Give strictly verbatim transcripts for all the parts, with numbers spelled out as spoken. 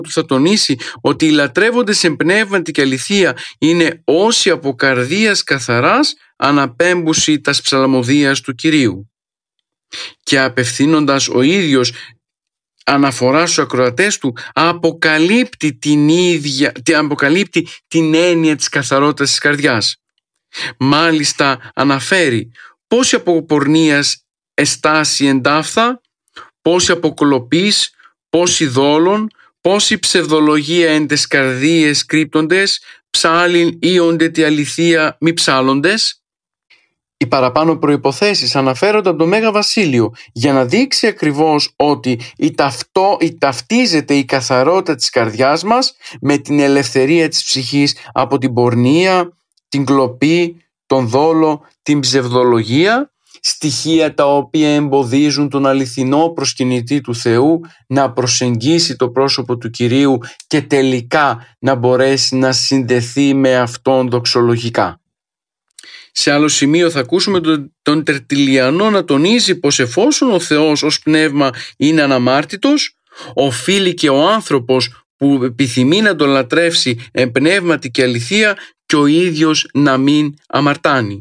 του θα τονίσει ότι οι λατρεύοντες εν πνεύματι και αληθεία είναι όσοι από καρδίας καθαράς αναπέμπουσι τας ψαλμοδίας του Κυρίου. Και απευθύνοντας ο ίδιος αναφορά στους ακροατές του, αποκαλύπτει την ίδια, αποκαλύπτει την έννοια της καθαρότητας της καρδιάς. Μάλιστα αναφέρει πόση από πορνείας εστάσει εντάφθα, πόση από κλοπής, πόση δόλων, πόση ψευδολογία εν τες καρδίες κρύπτοντες, ψάλιν ίοντε τη αληθεία μη ψάλλοντες. Οι παραπάνω προϋποθέσεις αναφέρονται από το Μέγα Βασίλειο για να δείξει ακριβώς ότι η ταυτό, η ταυτίζεται η καθαρότητα της καρδιάς μας με την ελευθερία της ψυχής από την πορνεία, την κλοπή, τον δόλο, την ψευδολογία, στοιχεία τα οποία εμποδίζουν τον αληθινό προσκυνητή του Θεού να προσεγγίσει το πρόσωπο του Κυρίου και τελικά να μπορέσει να συνδεθεί με Αυτόν δοξολογικά. Σε άλλο σημείο θα ακούσουμε τον, τον Τερτιλιανό να τονίζει πως εφόσον ο Θεός ως πνεύμα είναι αναμάρτητος, οφείλει και ο άνθρωπος που επιθυμεί να τον λατρεύσει εν πνεύματι και αληθεία και ο ίδιος να μην αμαρτάνει.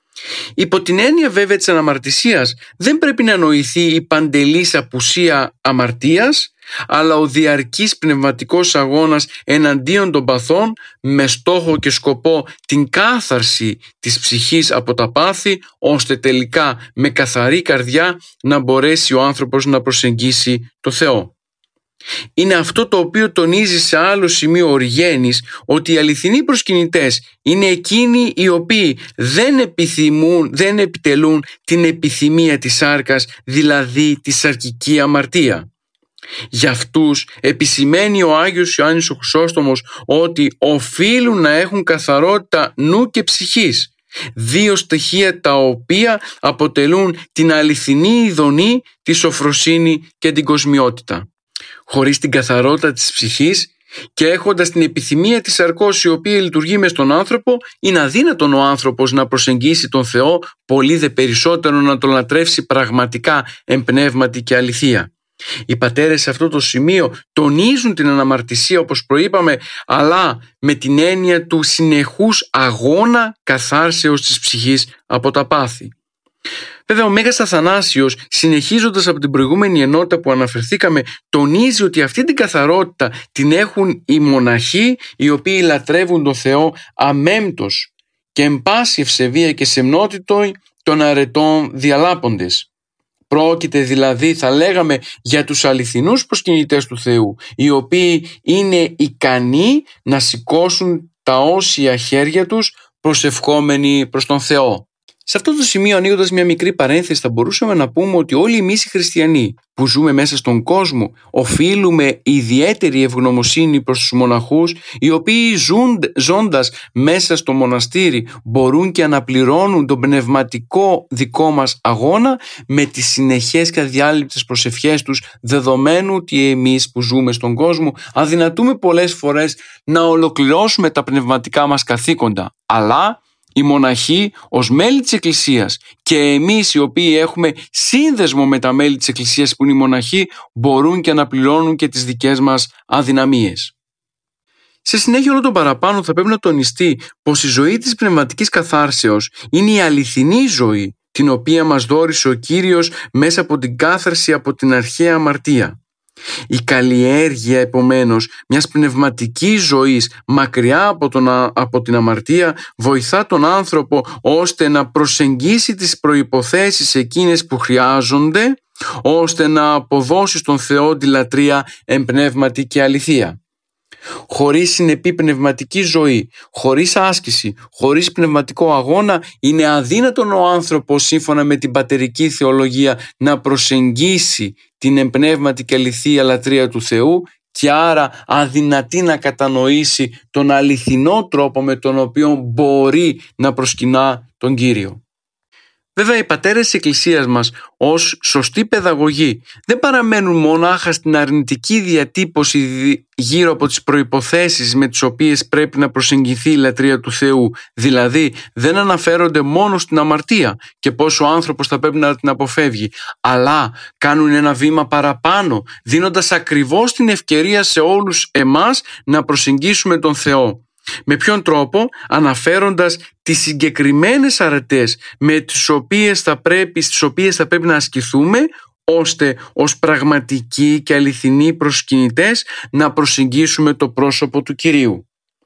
Υπό την έννοια βέβαια της αναμαρτησίας δεν πρέπει να νοηθεί η παντελής απουσία αμαρτίας, αλλά ο διαρκής πνευματικός αγώνας εναντίον των παθών με στόχο και σκοπό την κάθαρση της ψυχής από τα πάθη, ώστε τελικά με καθαρή καρδιά να μπορέσει ο άνθρωπος να προσεγγίσει το Θεό. Είναι αυτό το οποίο τονίζει σε άλλο σημείο ο Οριγένης, ότι οι αληθινοί προσκυνητές είναι εκείνοι οι οποίοι δεν επιθυμούν, δεν επιτελούν την επιθυμία της σάρκας, δηλαδή τη σαρκική αμαρτία. Για αυτούς επισημαίνει ο Άγιος Ιωάννης ο Χρυσόστομος ότι οφείλουν να έχουν καθαρότητα νου και ψυχής, δύο στοιχεία τα οποία αποτελούν την αληθινή ειδονή, τη σοφροσύνη και την κοσμιότητα. Χωρίς την καθαρότητα της ψυχής και έχοντας την επιθυμία της σαρκός η οποία λειτουργεί μες στον άνθρωπο, είναι αδύνατον ο άνθρωπος να προσεγγίσει τον Θεό, πολύ δε περισσότερο να τον λατρεύσει πραγματικά εν πνεύματι και αληθεία. Οι πατέρες σε αυτό το σημείο τονίζουν την αναμαρτησία όπως προείπαμε, αλλά με την έννοια του συνεχούς αγώνα καθάρσεως της ψυχής από τα πάθη. Βέβαια ο Μέγας Αθανάσιος, συνεχίζοντας από την προηγούμενη ενότητα που αναφερθήκαμε, τονίζει ότι αυτή την καθαρότητα την έχουν οι μοναχοί οι οποίοι λατρεύουν τον Θεό αμέμπτος και εν πάση ευσεβία και σεμνότητο των αρετών διαλάποντες. Πρόκειται δηλαδή, θα λέγαμε, για τους αληθινούς προσκυνητές του Θεού, οι οποίοι είναι ικανοί να σηκώσουν τα όσια χέρια τους προσευχόμενοι προς τον Θεό. Σε αυτό το σημείο, ανοίγοντας μια μικρή παρένθεση, θα μπορούσαμε να πούμε ότι όλοι εμείς οι χριστιανοί που ζούμε μέσα στον κόσμο οφείλουμε ιδιαίτερη ευγνωμοσύνη προς τους μοναχούς, οι οποίοι ζουν, ζώντας μέσα στο μοναστήρι μπορούν και αναπληρώνουν τον πνευματικό δικό μας αγώνα με τις συνεχές και αδιάλειπτες προσευχές τους, δεδομένου ότι εμείς που ζούμε στον κόσμο αδυνατούμε πολλές φορές να ολοκληρώσουμε τα πνευματικά μας καθήκοντα, αλλά οι μοναχοί ως μέλη της Εκκλησίας και εμείς οι οποίοι έχουμε σύνδεσμο με τα μέλη της Εκκλησίας που είναι οι μοναχοί μπορούν και αναπληρώνουν και τις δικές μας αδυναμίες. Σε συνέχεια όλο το παραπάνω θα πρέπει να τονιστεί πως η ζωή της πνευματικής καθάρσεως είναι η αληθινή ζωή την οποία μας δώρισε ο Κύριος μέσα από την κάθαρση από την αρχαία αμαρτία. Η καλλιέργεια επομένως μιας πνευματικής ζωής μακριά από, τον, από την αμαρτία βοηθά τον άνθρωπο ώστε να προσεγγίσει τις προϋποθέσεις εκείνες που χρειάζονται ώστε να αποδώσει στον Θεό τη λατρεία εν πνεύματι και αληθεία. Χωρίς συνεπή πνευματική ζωή, χωρίς άσκηση, χωρίς πνευματικό αγώνα είναι αδύνατον ο άνθρωπος σύμφωνα με την πατερική θεολογία να προσεγγίσει την εμπνεύματη και αληθεία λατρεία του Θεού και άρα αδυνατεί να κατανοήσει τον αληθινό τρόπο με τον οποίο μπορεί να προσκυνά τον Κύριο. Βέβαια, οι πατέρες της Εκκλησίας μας ως σωστοί παιδαγωγοί δεν παραμένουν μονάχα στην αρνητική διατύπωση γύρω από τις προϋποθέσεις με τις οποίες πρέπει να προσεγγιθεί η λατρεία του Θεού. Δηλαδή, δεν αναφέρονται μόνο στην αμαρτία και πώς ο άνθρωπος θα πρέπει να την αποφεύγει, αλλά κάνουν ένα βήμα παραπάνω, δίνοντας ακριβώς την ευκαιρία σε όλους εμάς να προσεγγίσουμε τον Θεό. Με ποιον τρόπο? Αναφέροντας τις συγκεκριμένες αρετές με τις οποίες θα πρέπει, στις οποίες θα πρέπει να ασκηθούμε, ώστε ως πραγματικοί και αληθινοί προσκυνητές να προσεγγίσουμε το πρόσωπο του Κυρίου.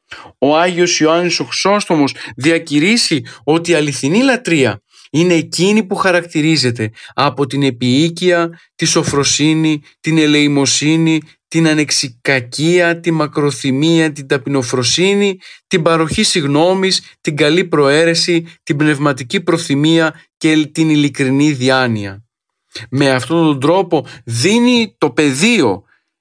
Ο Άγιος Ιωάννης ο Χρυσόστομος διακηρύσει ότι η αληθινή λατρεία είναι εκείνη που χαρακτηρίζεται από την επιοίκεια, τη σοφροσύνη, την ελεημοσύνη, την ανεξικακία, τη μακροθυμία, την ταπεινοφροσύνη, την παροχή συγνώμης, την καλή προαίρεση, την πνευματική προθυμία και την ειλικρινή διάνοια. Με αυτόν τον τρόπο δίνει το πεδίο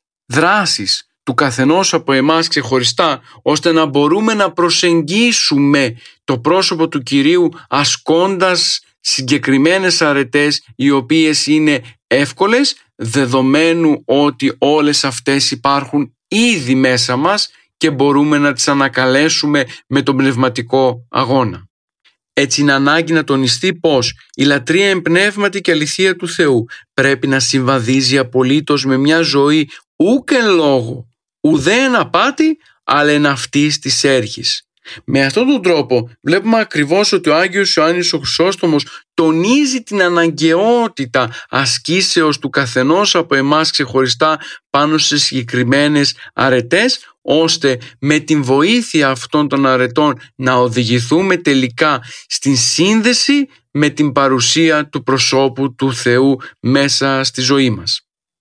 δράσης του καθενός από εμάς ξεχωριστά, ώστε να μπορούμε να προσεγγίσουμε το πρόσωπο του Κυρίου ασκώντας συγκεκριμένες αρετές, οι οποίες είναι εύκολες, δεδομένου ότι όλες αυτές υπάρχουν ήδη μέσα μας και μπορούμε να τις ανακαλέσουμε με τον πνευματικό αγώνα. Έτσι είναι ανάγκη να τονιστεί πως η λατρεία εμπνεύματι και αληθεία του Θεού πρέπει να συμβαδίζει απολύτως με μια ζωή ούκ εν λόγω, ουδέ εν απάτη, αλλά εν αυτής της έρχης. Με αυτόν τον τρόπο βλέπουμε ακριβώς ότι ο Άγιος Ιωάννης ο Χρυσόστομος τονίζει την αναγκαιότητα ασκήσεως του καθενός από εμάς ξεχωριστά πάνω σε συγκεκριμένες αρετές, ώστε με την βοήθεια αυτών των αρετών να οδηγηθούμε τελικά στην σύνδεση με την παρουσία του προσώπου του Θεού μέσα στη ζωή μας.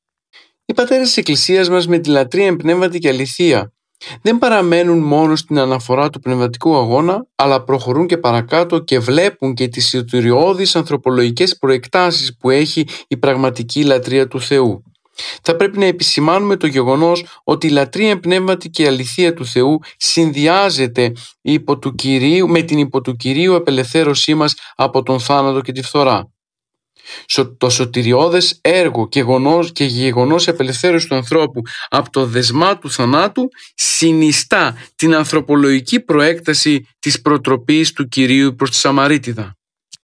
Οι πατέρες της Εκκλησίας μας με τη λατρεία εμπνεύματι και αληθεία δεν παραμένουν μόνο στην αναφορά του πνευματικού αγώνα, αλλά προχωρούν και παρακάτω και βλέπουν και τις σωτηριώδεις ανθρωπολογικές προεκτάσεις που έχει η πραγματική λατρεία του Θεού. Θα πρέπει να επισημάνουμε το γεγονός ότι η λατρεία εμπνεύματι και αληθεία του Θεού συνδυάζεται υπό του Κυρίου, με την υπό του Κυρίου απελευθέρωσή μας από τον θάνατο και τη φθορά. Το σωτηριώδες έργο και γεγονός, και γεγονός απελευθέρωση του ανθρώπου από το δεσμά του θανάτου συνιστά την ανθρωπολογική προέκταση της προτροπής του Κυρίου προς τη Σαμαρίτιδα.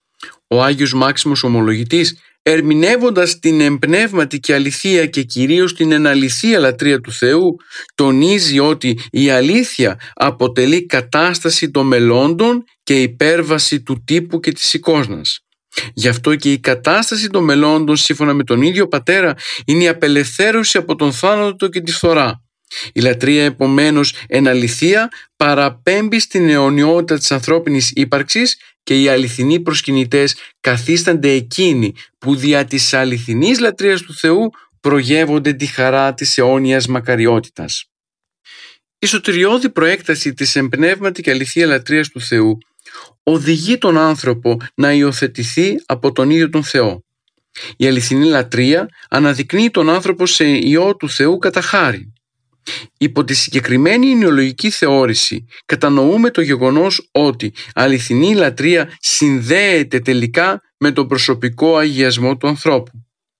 Ο Άγιος Μάξιμος Ομολογητής, ερμηνεύοντας την εμπνεύματη και αληθεία και κυρίως την εναληθεία λατρεία του Θεού, τονίζει ότι η αλήθεια αποτελεί κατάσταση των μελλόντων και υπέρβαση του τύπου και της εικόνας. Γι' αυτό και η κατάσταση των μελλόντων, σύμφωνα με τον ίδιο Πατέρα, είναι η απελευθέρωση από τον θάνατο και τη φθορά. Η λατρεία, επομένως, εν αληθεία, παραπέμπει στην αιωνιότητα της ανθρώπινης ύπαρξης και οι αληθινοί προσκυνητές καθίστανται εκείνοι που δια της αληθινής λατρείας του Θεού προγεύονται τη χαρά της αιώνιας μακαριότητας. Η σωτηριώδη προέκταση της εμπνεύματη και αληθεία λατρείας του Θεού οδηγεί τον άνθρωπο να υιοθετηθεί από τον ίδιο τον Θεό. Η αληθινή λατρεία αναδεικνύει τον άνθρωπο σε Υιό του Θεού κατά χάρη. Υπό τη συγκεκριμένη ενοιολογική θεώρηση κατανοούμε το γεγονός ότι αληθινή λατρεία συνδέεται τελικά με τον προσωπικό αγιασμό του ανθρώπου.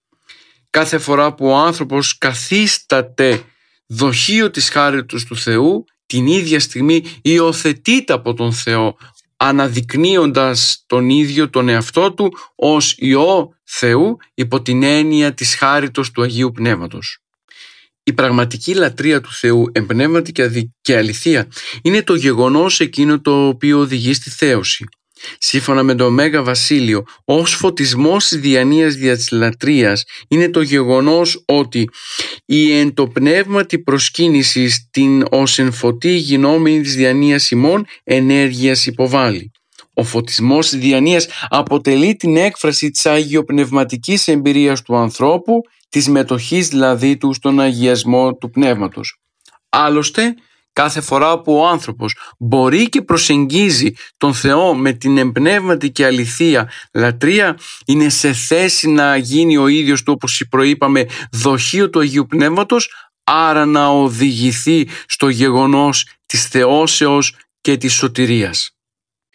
Κάθε φορά που ο άνθρωπος καθίσταται δοχείο της χάριτος του Θεού, την ίδια στιγμή υιοθετείται από τον Θεό, αναδεικνύοντας τον ίδιο τον εαυτό του ως Υιό Θεού υπό την έννοια της χάριτος του Αγίου Πνεύματος. Η πραγματική λατρεία του Θεού, εμπνεύματι και αληθεία, είναι το γεγονός εκείνο το οποίο οδηγεί στη θέωση. Σύμφωνα με το Μέγα Βασίλειο, ως φωτισμός της διανοίας δια της λατρείας είναι το γεγονός ότι η εν το πνεύματι προσκύνηση την ως εν φωτί γινόμενη της διανοίας ημών ενέργειας υποβάλλει. Ο φωτισμός της διανοίας αποτελεί την έκφραση της αγιοπνευματικής εμπειρίας του ανθρώπου, της μετοχής δηλαδή του στον αγιασμό του πνεύματος. Άλλωστε, κάθε φορά που ο άνθρωπος μπορεί και προσεγγίζει τον Θεό με την εμπνεύματη και αληθεία λατρεία, είναι σε θέση να γίνει ο ίδιος του, όπως προείπαμε, δοχείο του Αγίου Πνεύματος, άρα να οδηγηθεί στο γεγονός της θεώσεως και της σωτηρίας.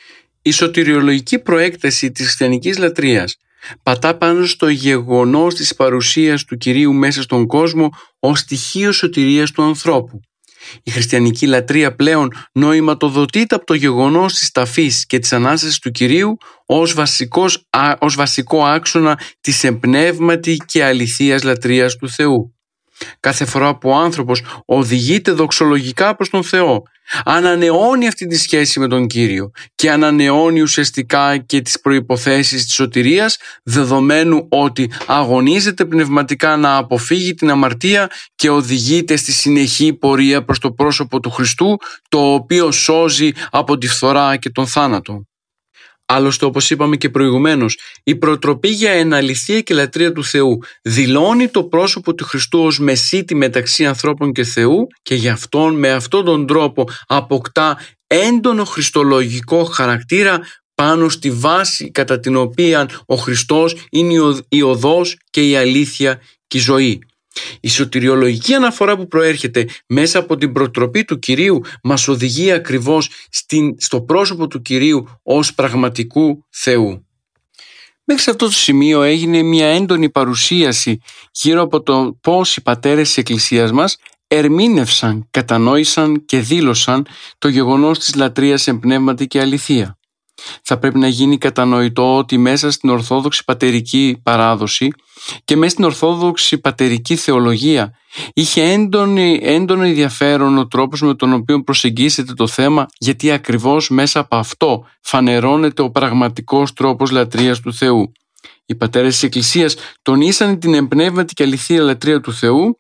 Η σωτηριολογική προέκταση της χριστιανικής λατρείας πατά πάνω στο γεγονός της παρουσίας του Κυρίου μέσα στον κόσμο ως στοιχείο σωτηρίας του ανθρώπου. Η χριστιανική λατρεία πλέον νοηματοδοτείται από το γεγονός της ταφής και της Ανάστασης του Κυρίου ως, βασικός, ως βασικό άξονα της εμπνεύματη και αληθείας λατρείας του Θεού. Κάθε φορά που ο άνθρωπος οδηγείται δοξολογικά προς τον Θεό, ανανεώνει αυτή τη σχέση με τον Κύριο και ανανεώνει ουσιαστικά και τις προϋποθέσεις της σωτηρίας, δεδομένου ότι αγωνίζεται πνευματικά να αποφύγει την αμαρτία και οδηγείται στη συνεχή πορεία προς το πρόσωπο του Χριστού, το οποίο σώζει από τη φθορά και τον θάνατο. Άλλωστε, όπως είπαμε και προηγουμένως, η προτροπή για εναληθεία και λατρεία του Θεού δηλώνει το πρόσωπο του Χριστού ως μεσίτη μεταξύ ανθρώπων και Θεού και γι' αυτόν με αυτόν τον τρόπο αποκτά έντονο χριστολογικό χαρακτήρα πάνω στη βάση κατά την οποία ο Χριστός είναι η οδός και η αλήθεια και η ζωή. Η σωτηριολογική αναφορά που προέρχεται μέσα από την προτροπή του Κυρίου μας οδηγεί ακριβώς στην, στο πρόσωπο του Κυρίου ως πραγματικού Θεού. Μέχρι σε αυτό το σημείο έγινε μια έντονη παρουσίαση γύρω από το πώς οι πατέρες της Εκκλησίας μας ερμήνευσαν, κατανόησαν και δήλωσαν το γεγονός της λατρείας εν πνεύματι και αληθεία. Θα πρέπει να γίνει κατανοητό ότι μέσα στην ορθόδοξη πατερική παράδοση και μέσα στην ορθόδοξη πατερική θεολογία είχε έντονη, έντονο ενδιαφέρον ο τρόπος με τον οποίο προσεγγίσετε το θέμα, γιατί ακριβώς μέσα από αυτό φανερώνεται ο πραγματικός τρόπος λατρείας του Θεού. Οι πατέρες της Εκκλησίας τονίσαν την εμπνεύματη και αληθεία λατρεία του Θεού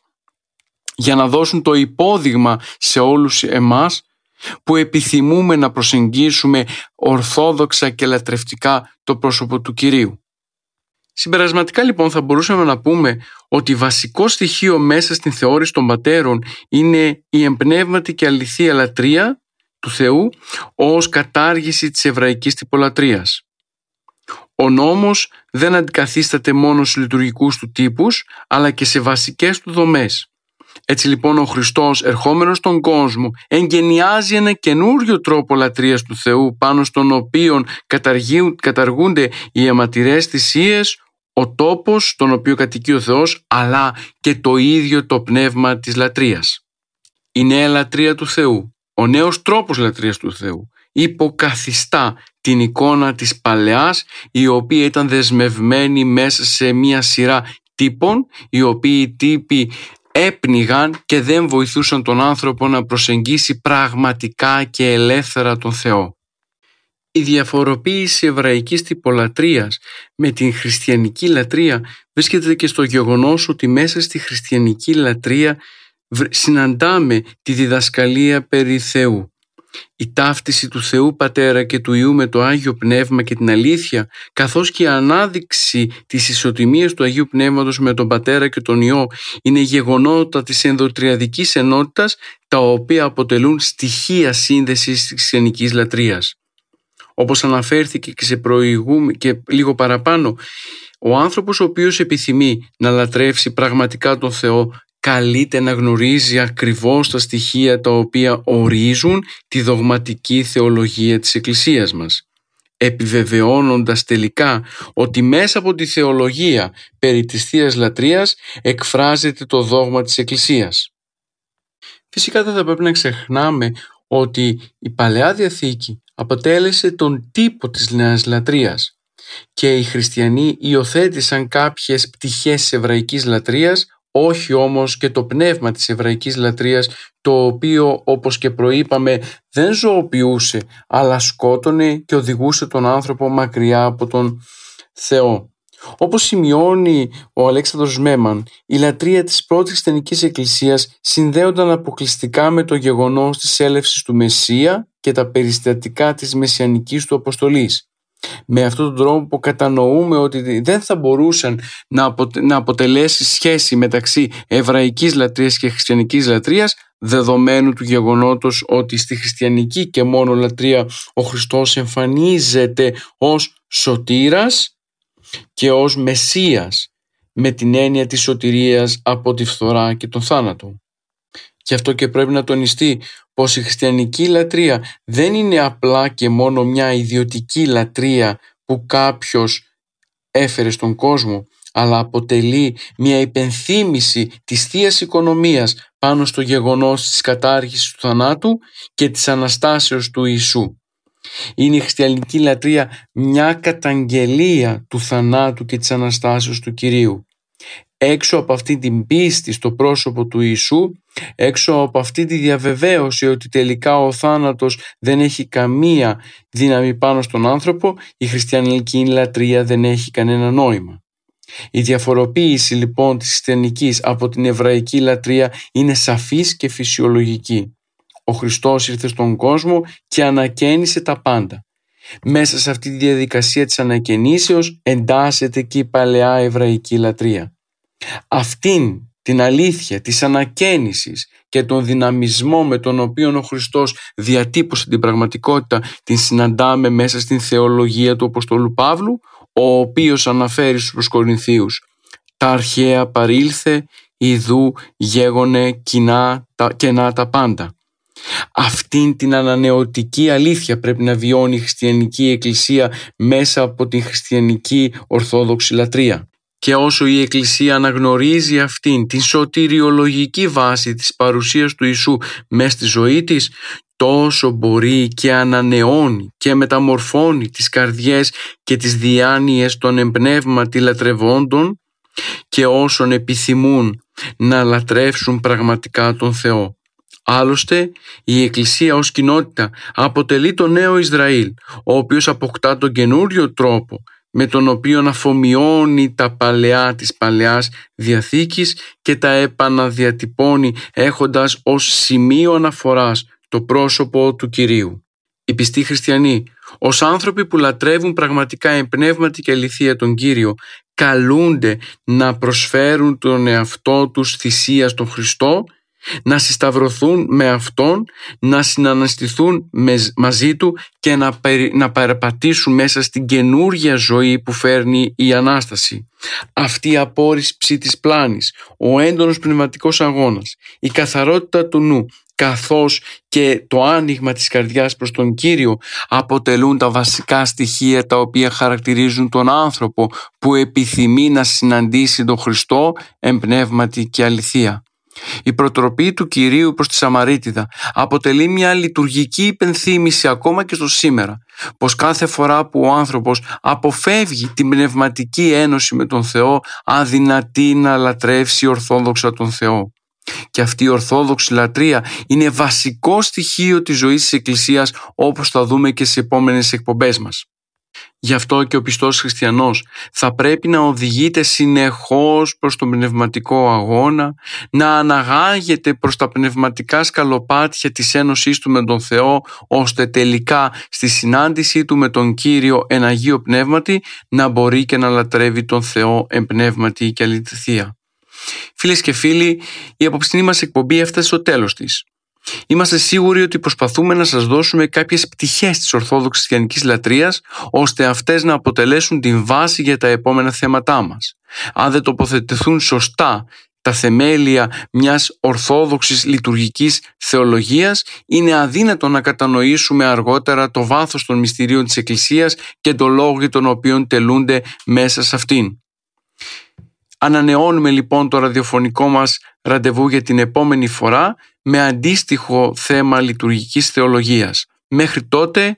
για να δώσουν το υπόδειγμα σε όλους εμάς που επιθυμούμε να προσεγγίσουμε ορθόδοξα και λατρευτικά το πρόσωπο του Κυρίου. Συμπερασματικά λοιπόν θα μπορούσαμε να πούμε ότι βασικό στοιχείο μέσα στην θεώρηση των πατέρων είναι η εμπνεύματη και αληθεία λατρεία του Θεού ως κατάργηση της εβραϊκής τυπολατρείας. Ο νόμος δεν αντικαθίσταται μόνο στους λειτουργικούς του τύπους αλλά και σε βασικές του δομές. Έτσι λοιπόν ο Χριστός ερχόμενος στον κόσμο εγκαινιάζει ένα καινούριο τρόπο λατρείας του Θεού πάνω στον οποίο καταργούνται οι αιματηρές θυσίες, ο τόπος στον οποίο κατοικεί ο Θεός αλλά και το ίδιο το πνεύμα της λατρείας. Η νέα λατρεία του Θεού, ο νέος τρόπος λατρείας του Θεού υποκαθιστά την εικόνα της παλαιάς η οποία ήταν δεσμευμένη μέσα σε μια σειρά τύπων οι οποίοι τύποι έπνιγαν και δεν βοηθούσαν τον άνθρωπο να προσεγγίσει πραγματικά και ελεύθερα τον Θεό. Η διαφοροποίηση εβραϊκής τυπολατρείας με την χριστιανική λατρεία βρίσκεται και στο γεγονός ότι μέσα στη χριστιανική λατρεία συναντάμε τη διδασκαλία περί Θεού. Η ταύτιση του Θεού Πατέρα και του Υιού με το Άγιο Πνεύμα και την αλήθεια, καθώς και η ανάδειξη της ισοτιμίας του Αγίου Πνεύματος με τον Πατέρα και τον Υιό είναι γεγονότα της ενδοτριαδικής ενότητας, τα οποία αποτελούν στοιχεία σύνδεσης της χριστιανικής λατρείας. Όπως αναφέρθηκε και, σε προηγούμε, και λίγο παραπάνω, ο άνθρωπος ο οποίος επιθυμεί να λατρεύσει πραγματικά τον Θεό καλείται να γνωρίζει ακριβώς τα στοιχεία τα οποία ορίζουν τη δογματική θεολογία της Εκκλησίας μας, επιβεβαιώνοντας τελικά ότι μέσα από τη θεολογία περί της Θείας Λατρείας εκφράζεται το δόγμα της Εκκλησίας. Φυσικά δεν θα πρέπει να ξεχνάμε ότι η Παλαιά Διαθήκη αποτέλεσε τον τύπο της Νέας Λατρείας και οι χριστιανοί υιοθέτησαν κάποιες πτυχές της εβραϊκής λατρείας, όχι όμως και το πνεύμα της εβραϊκής λατρείας, το οποίο όπως και προείπαμε δεν ζωοποιούσε αλλά σκότωνε και οδηγούσε τον άνθρωπο μακριά από τον Θεό. Όπως σημειώνει ο Αλέξανδρος Μέμαν, η λατρεία της πρώτης χριστιανικής εκκλησίας συνδέονταν αποκλειστικά με το γεγονός της έλευσης του Μεσσία και τα περιστατικά της μεσιανικής του αποστολής. Με αυτόν τον τρόπο κατανοούμε ότι δεν θα μπορούσαν να αποτελέσει σχέση μεταξύ εβραϊκής λατρείας και χριστιανικής λατρείας, δεδομένου του γεγονότος ότι στη χριστιανική και μόνο λατρεία ο Χριστός εμφανίζεται ως σωτήρας και ως Μεσσίας, με την έννοια της σωτηρίας από τη φθορά και τον θάνατο. Γι' αυτό και πρέπει να τονιστεί πως η χριστιανική λατρεία δεν είναι απλά και μόνο μια ιδιωτική λατρεία που κάποιος έφερε στον κόσμο, αλλά αποτελεί μια υπενθύμηση της Θείας Οικονομίας πάνω στο γεγονός της κατάργησης του θανάτου και της Αναστάσεως του Ιησού. Είναι η χριστιανική λατρεία μια καταγγελία του θανάτου και της Αναστάσεως του Κυρίου. Έξω από αυτή την πίστη στο πρόσωπο του Ιησού, έξω από αυτή τη διαβεβαίωση ότι τελικά ο θάνατος δεν έχει καμία δύναμη πάνω στον άνθρωπο, η χριστιανική λατρεία δεν έχει κανένα νόημα. Η διαφοροποίηση λοιπόν της χριστιανικής από την εβραϊκή λατρεία είναι σαφής και φυσιολογική. Ο Χριστός ήρθε στον κόσμο και ανακαίνισε τα πάντα. Μέσα σε αυτή τη διαδικασία της ανακαινήσεως εντάσσεται και η παλαιά εβραϊκή λατρεία. Αυτήν την αλήθεια της ανακαίνησης και τον δυναμισμό με τον οποίο ο Χριστός διατύπωσε την πραγματικότητα την συναντάμε μέσα στην θεολογία του Αποστόλου Παύλου, ο οποίος αναφέρει στους Κορινθίους: «Τα αρχαία παρήλθε, ιδού γέγονε κοινά, τα, κενά τα πάντα». Αυτήν την ανανεωτική αλήθεια πρέπει να βιώνει η χριστιανική εκκλησία μέσα από την χριστιανική ορθόδοξη λατρεία. Και όσο η Εκκλησία αναγνωρίζει αυτήν την σωτηριολογική βάση της παρουσίας του Ιησού μέσα στη ζωή της, τόσο μπορεί και ανανεώνει και μεταμορφώνει τις καρδιές και τις διάνοιες των εμπνεύματι λατρευόντων και όσων επιθυμούν να λατρεύσουν πραγματικά τον Θεό. Άλλωστε, η Εκκλησία ως κοινότητα αποτελεί το νέο Ισραήλ, ο οποίος αποκτά τον καινούριο τρόπο με τον οποίο αφομοιώνει τα παλαιά της Παλαιάς Διαθήκης και τα επαναδιατυπώνει έχοντας ως σημείο αναφοράς το πρόσωπο του Κυρίου. Οι πιστοί χριστιανοί, ως άνθρωποι που λατρεύουν πραγματικά εμπνεύματι και αληθεία τον Κύριο, καλούνται να προσφέρουν τον εαυτό τους θυσία στον Χριστό, να συσταυρωθούν με Αυτόν, να συναναστηθούν με, μαζί Του και να, περι, να περπατήσουν μέσα στην καινούργια ζωή που φέρνει η Ανάσταση. Αυτή η απόρριψη της πλάνης, ο έντονος πνευματικός αγώνας, η καθαρότητα του νου, καθώς και το άνοιγμα της καρδιάς προς τον Κύριο αποτελούν τα βασικά στοιχεία τα οποία χαρακτηρίζουν τον άνθρωπο που επιθυμεί να συναντήσει τον Χριστό εμπνεύματι και αληθεία. Η προτροπή του Κυρίου προς τη Σαμαρίτιδα αποτελεί μια λειτουργική υπενθύμηση ακόμα και στο σήμερα, πως κάθε φορά που ο άνθρωπος αποφεύγει την πνευματική ένωση με τον Θεό, αδυνατεί να λατρεύσει ορθόδοξα τον Θεό. Και αυτή η ορθόδοξη λατρεία είναι βασικό στοιχείο της ζωής της Εκκλησίας, όπως θα δούμε και στις επόμενες εκπομπές μας. Γι' αυτό και ο πιστός χριστιανός θα πρέπει να οδηγείται συνεχώς προς τον πνευματικό αγώνα, να αναγάγεται προς τα πνευματικά σκαλοπάτια της ένωσής του με τον Θεό, ώστε τελικά στη συνάντησή του με τον Κύριο εν Αγίο Πνεύματι να μπορεί και να λατρεύει τον Θεό εν πνεύματι και αληθεία. Φίλες και φίλοι, η απόψινή μας εκπομπή έφτασε στο τέλος της. Είμαστε σίγουροι ότι προσπαθούμε να σας δώσουμε κάποιες πτυχές της ορθόδοξης χριστιανικής λατρείας, ώστε αυτές να αποτελέσουν την βάση για τα επόμενα θέματά μας. Αν δεν τοποθετηθούν σωστά τα θεμέλια μιας ορθόδοξης λειτουργικής θεολογίας, είναι αδύνατο να κατανοήσουμε αργότερα το βάθος των μυστηρίων της Εκκλησίας και το λόγο για τον οποίο τελούνται μέσα σε αυτήν. Ανανεώνουμε λοιπόν το ραδιοφωνικό μας ραντεβού για την επόμενη φορά με αντίστοιχο θέμα λειτουργικής θεολογίας. Μέχρι τότε,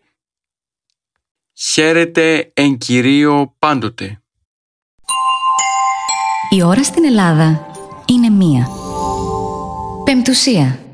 χαίρετε εν Κυρίω πάντοτε. Η ώρα στην Ελλάδα είναι μία. Πεμπτουσία.